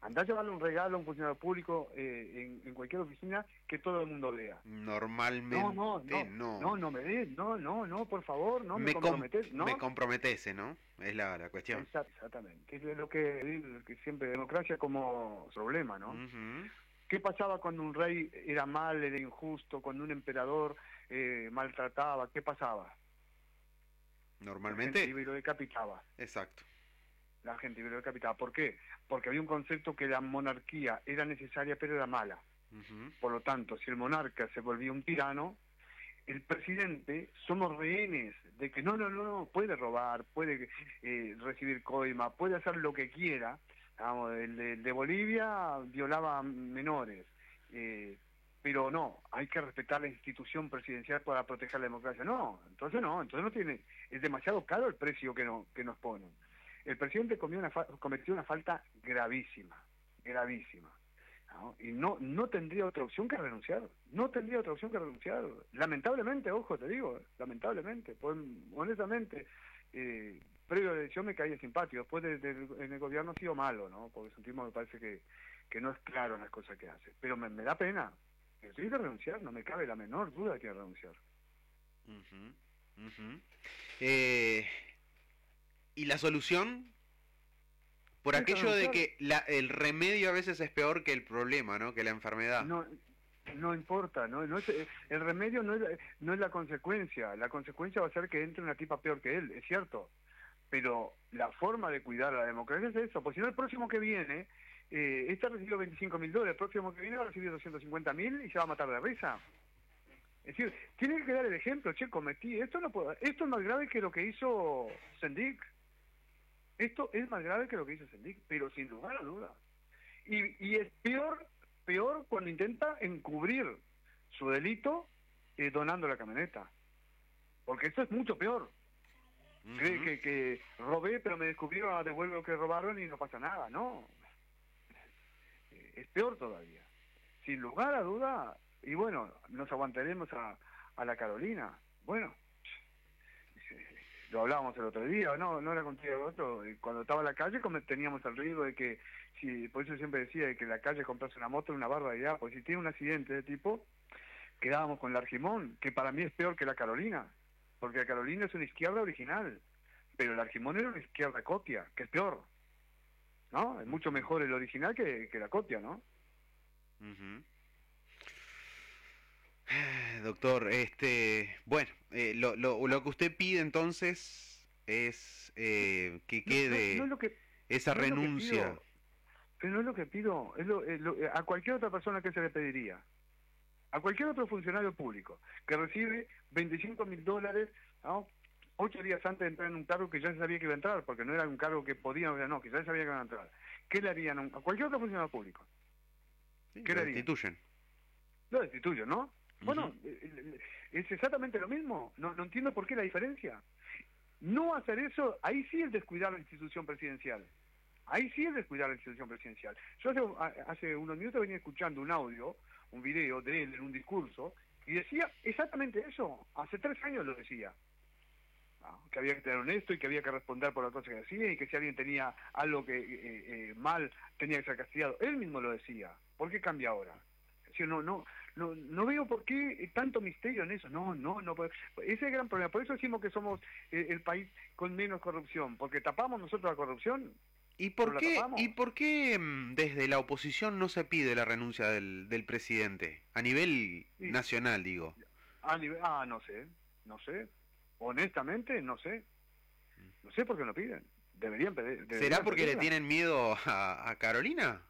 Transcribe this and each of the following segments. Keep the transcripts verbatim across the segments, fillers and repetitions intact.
Andá a llevarle un regalo a un funcionario público eh, en, en cualquier oficina que todo el mundo vea. Normalmente No, no, no, no. no, no me des, no, no, no, por favor, no me Me, com comprometes, no. me comprometese, ¿no? Es la, la cuestión. Exactamente, es lo que, lo que siempre democracia como problema, ¿no? Uh-huh. ¿Qué pasaba cuando un rey era mal, era injusto, cuando un emperador eh, maltrataba? ¿Qué pasaba? Normalmente. La gente iba y lo decapitaba. Exacto. La gente iba y lo decapitaba. ¿Por qué? Porque había un concepto que la monarquía era necesaria pero era mala. Uh-huh. Por lo tanto, si el monarca se volvía un tirano, el presidente somos rehenes de que no, no, no, no, puede robar, puede eh, recibir coima, puede hacer lo que quiera. Vamos, el de, el de Bolivia violaba menores, eh, pero no, hay que respetar la institución presidencial para proteger la democracia. No, entonces no, entonces no tiene, es demasiado caro el precio que, no, que nos ponen. El presidente comió una cometió una falta gravísima, gravísima. ¿No? Y no no tendría otra opción que renunciar, no tendría otra opción que renunciar, lamentablemente, ojo, te digo, lamentablemente, pues, honestamente, eh, previo a la elección me caía simpático, después de, de, en el gobierno ha sido malo, ¿no? Porque sentimos, me parece que, que no es claro en las cosas que hace, pero me, me da pena, que tiene que renunciar, no me cabe la menor duda de que renunciar. Uh-huh. Uh-huh. Eh, ¿y la solución? Por ¿Tienes aquello que de que la, el remedio a veces es peor que el problema, ¿no? Que la enfermedad. No, no importa, no, no es, el remedio no es, no es la consecuencia, la consecuencia va a ser que entre una tipa peor que él, es cierto, pero la forma de cuidar a la democracia es eso, porque si no el próximo que viene, eh, este recibió veinticinco mil dólares, el próximo que viene va a recibir doscientos cincuenta mil y se va a matar de risa. Es decir, tiene que dar el ejemplo, che, cometí, esto no puedo, esto es más grave que lo que hizo Sendik. Esto es más grave que lo que hizo Sendik, pero sin lugar a dudas. Y, y es peor, peor cuando intenta encubrir su delito eh, donando la camioneta. Porque eso es mucho peor. Uh-huh. Cree que, que robé, pero me descubrieron, devuelvo lo que robaron y no pasa nada. No. Eh, es peor todavía. Sin lugar a duda, y bueno, nos aguantaremos a, a la Carolina. Bueno, lo hablábamos el otro día, no, no era contigo otro, cuando estaba en la calle teníamos el riesgo de que, si, por eso siempre decía de que la calle comprase una moto, una barbaridad, porque si tiene un accidente de tipo, quedábamos con la Argimón, que para mí es peor que la Carolina, porque la Carolina es una izquierda original, pero el Argimón era una izquierda copia, que es peor, ¿no? Es mucho mejor el original que, que la copia, ¿no? Uh-huh. Doctor, este, bueno, eh, lo, lo, lo que usted pide entonces es eh, que quede no, no, no es lo que, esa no renuncia. Es lo que pido, pero no es lo que pido, es lo, es lo, a cualquier otra persona que se le pediría, a cualquier otro funcionario público que recibe veinticinco mil dólares, ¿no? Ocho días antes de entrar en un cargo que ya se sabía que iba a entrar, porque no era un cargo que podía, no, que ya se sabía que iba a entrar. ¿Qué le harían a cualquier otro funcionario público? Sí, ¿Qué lo le harían? destituyen. Lo destituyen, ¿no? Uh-huh. Bueno, Uh-huh. es exactamente lo mismo. No, no entiendo por qué la diferencia. No hacer eso, ahí sí es descuidar la institución presidencial. Ahí sí es descuidar la institución presidencial. Yo hace, hace unos minutos venía escuchando un audio, un video de él en un discurso, y decía exactamente eso. Hace tres años lo decía. ¿No? Que había que ser honesto y que había que responder por las cosas que decía, y que si alguien tenía algo que eh, eh, mal, tenía que ser castigado. Él mismo lo decía. ¿Por qué cambia ahora? No, no, no, no veo por qué tanto misterio en eso. No, no, no. Ese es el gran problema. Por eso decimos que somos eh, el país con menos corrupción, porque tapamos nosotros la corrupción. ¿Y por qué, ¿y por qué desde la oposición no se pide la renuncia del, del presidente? A nivel sí. nacional, digo. A nivel, ah, no sé, no sé. Honestamente, no sé. No sé por qué no piden. Deberían pedir. Deberían ¿Será porque pedirla. le tienen miedo a, a Carolina?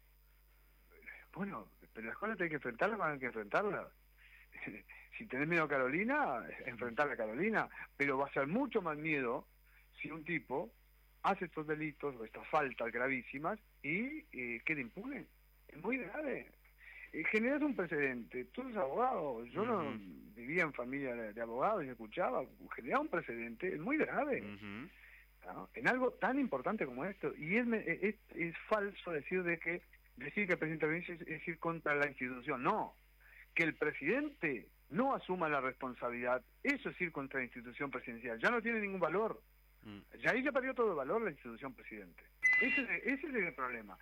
Bueno, pero las cosas hay que enfrentarlas, van a que enfrentarlas. Si tenés miedo a Carolina, enfrentar a Carolina, pero va a ser mucho más miedo si un tipo hace estos delitos o estas faltas gravísimas y eh, queda impune. Es muy grave. Eh, generas un precedente. Tú eres abogado. Yo uh-huh. no vivía en familia de, de abogados y escuchaba. Generar un precedente es muy grave. Uh-huh. ¿No? En algo tan importante como esto. Y es, es, es falso decir de que decir que el presidente renuncia es, es ir contra la institución. No. Que el presidente no asuma la responsabilidad, eso es ir contra la institución presidencial. Ya no tiene ningún valor. Mm. Ya ahí ya perdió todo el valor la institución presidente. Ese, ese es el problema.